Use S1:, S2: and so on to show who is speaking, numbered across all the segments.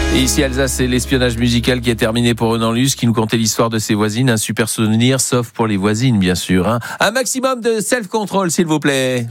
S1: Et ici Alsace, c'est l'espionnage musical qui est terminé pour Renan Luce qui nous contait l'histoire de ses voisines. Un super souvenir, sauf pour les voisines bien sûr. Un maximum de self-control s'il vous plaît.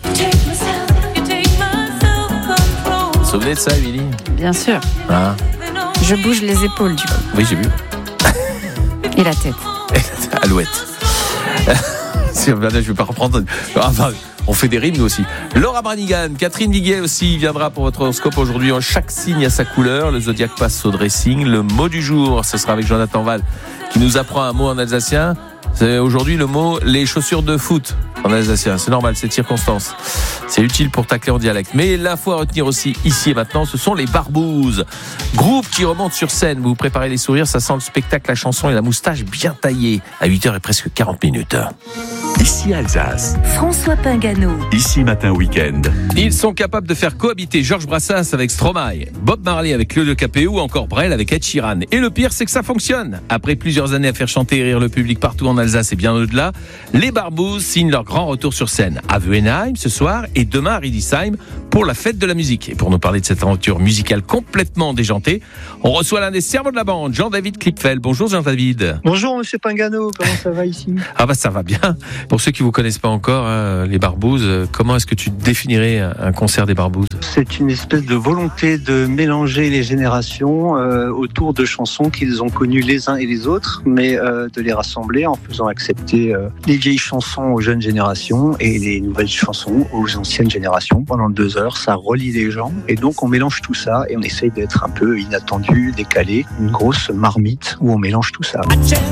S1: Vous vous souvenez de ça, Émilie ?
S2: Bien sûr.
S1: Ah.
S2: Je bouge les épaules du coup.
S1: Oui, j'ai vu.
S2: Et la tête.
S1: Alouette. Je ne vais pas reprendre. Enfin, on fait des rimes nous aussi. Laura Branigan, Catherine Viguet aussi viendra pour votre horoscope aujourd'hui. Chaque signe a sa couleur. Le zodiaque passe au dressing. Le mot du jour, ce sera avec Jonathan Val qui nous apprend un mot en alsacien. C'est aujourd'hui le mot les chaussures de foot en alsacien. C'est normal, c'est de circonstance. C'est utile pour tacler en dialecte. Mais l'info à retenir aussi ici et maintenant, ce sont les Barbouzes. Groupe qui remonte sur scène. Vous préparez les sourires, ça sent le spectacle, la chanson et la moustache bien taillée. À 8h et presque 40 minutes.
S3: Ici Alsace.
S4: François Pingano.
S3: Ici Matin Week-end.
S1: Ils sont capables de faire cohabiter Georges Brassens avec Stromae, Bob Marley avec Claude Capéo ou encore Brel avec Ed Sheeran. Et le pire, c'est que ça fonctionne. Après plusieurs années à faire chanter et rire le public partout en Alsace et bien au-delà, les Barbouzes signent leur grand retour sur scène à Weenheim ce soir et demain à Riedisheim pour la fête de la musique. Et pour nous parler de cette aventure musicale complètement déjantée, on reçoit l'un des cerveaux de la bande, Jean-David Klipfel. Bonjour Jean-David.
S5: Bonjour Monsieur Pingano, comment ça va ici ?
S1: Ah bah ça va bien. Pour ceux qui vous connaissent pas encore, les Barbouzes, comment est-ce que tu définirais un concert des Barbouzes ?
S5: C'est une espèce de volonté de mélanger les générations autour de chansons qu'ils ont connues les uns et les autres, mais de les rassembler en faisant accepter les vieilles chansons aux jeunes générations et les nouvelles chansons aux anciennes générations. Pendant 2 heures, ça relie les gens et donc on mélange tout ça et on essaye d'être un peu inattendu, décalé, une grosse marmite où on mélange tout ça.